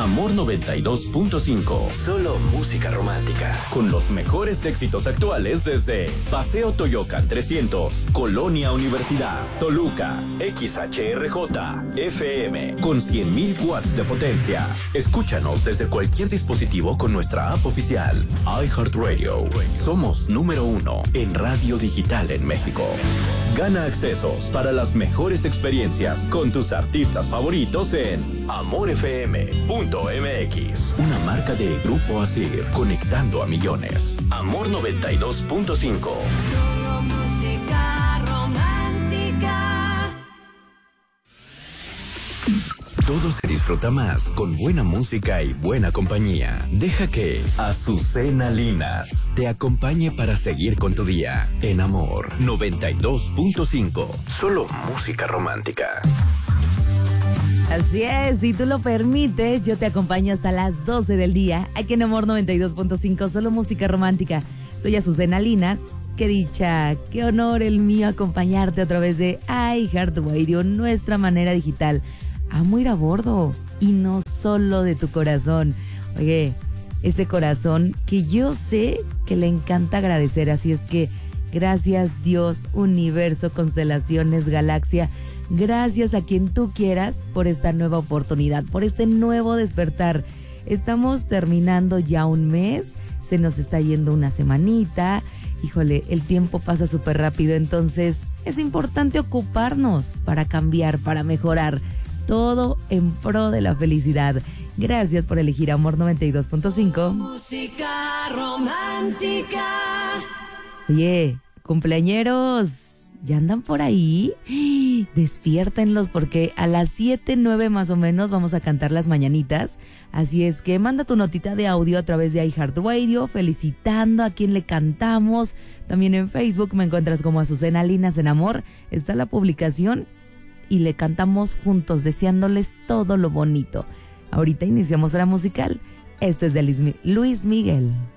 Amor 92.5. Solo música romántica. Con los mejores éxitos actuales desde Paseo Toyocan 300, Colonia Universidad, Toluca, XHRJ, FM, con 100.000 watts de potencia. Escúchanos desde cualquier dispositivo con nuestra app oficial, iHeartRadio. Somos número 1 en radio digital en México. Gana accesos para las mejores experiencias con tus artistas favoritos en amorfm.mx. Una marca de Grupo Asir, conectando a millones. Amor 92.5. Música romántica. Todo se disfruta más con buena música y buena compañía. Deja que Azucena Linas te acompañe para seguir con tu día en Amor 92.5. Solo música romántica. Así es, si tú lo permites, yo te acompaño hasta las 12 del día, aquí en Amor 92.5, solo música romántica. Soy Azucena Linas, qué dicha, qué honor el mío acompañarte a través de iHeartRadio, nuestra manera digital. Amo ir a bordo, y no solo de tu corazón. Oye, ese corazón que yo sé que le encanta agradecer, así es que gracias Dios, universo, constelaciones, galaxia. Gracias a quien tú quieras por esta nueva oportunidad, por este nuevo despertar. Estamos terminando ya un mes, se nos está yendo una semanita. Híjole, el tiempo pasa súper rápido, entonces es importante ocuparnos para cambiar, para mejorar. Todo en pro de la felicidad. Gracias por elegir Amor 92.5. Música romántica. Oye, cumpleañeros, ¿ya andan por ahí? Despiértenlos porque a las 7:09 más o menos vamos a cantar las mañanitas. Así es que manda tu notita de audio a través de iHeartRadio felicitando a quien le cantamos. También en Facebook me encuentras como Azucena Linas en Amor. Está la publicación y le cantamos juntos deseándoles todo lo bonito. Ahorita iniciamos hora musical. Esto es de Luis Miguel.